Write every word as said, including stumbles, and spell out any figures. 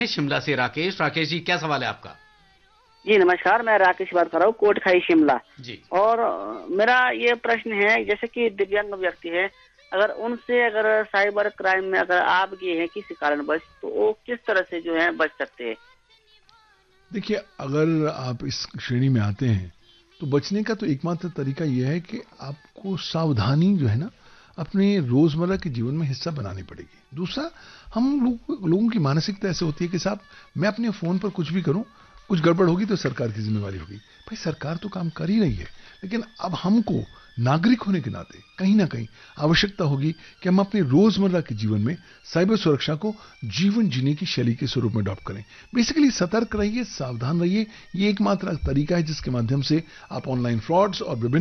शिमला से राकेश। राकेश जी, क्या सवाल है आपका? जी नमस्कार, मैं राकेश बात कर रहा हूँ, कोटखाई शिमला। जी। और अ, मेरा ये प्रश्न है, जैसे कि दिव्यांग व्यक्ति है, अगर उनसे अगर साइबर क्राइम में अगर आप गए हैं किसी कारणवश, तो वो किस तरह से जो है बच सकते हैं? देखिए, अगर आप इस श्रेणी में आते हैं तो बचने का तो एकमात्र तरीका यह है कि आपको सावधानी जो है ना अपने रोजमर्रा के जीवन में हिस्सा बनानी पड़ेगी। दूसरा, हम लोग लोगों की मानसिकता ऐसे होती है कि साहब मैं अपने फोन पर कुछ भी करूं, कुछ गड़बड़ होगी तो सरकार की जिम्मेवारी होगी। भाई, सरकार तो काम कर ही रही है, लेकिन अब हमको नागरिक होने के नाते कहीं ना कहीं आवश्यकता होगी कि हम अपने रोजमर्रा के जीवन में साइबर सुरक्षा को जीवन जीने की शैली के स्वरूप में अडॉप्ट करें। बेसिकली सतर्क रहिए, सावधान रहिए। ये एकमात्र तरीका है जिसके माध्यम से आप ऑनलाइन फ्रॉड्स और विभिन्न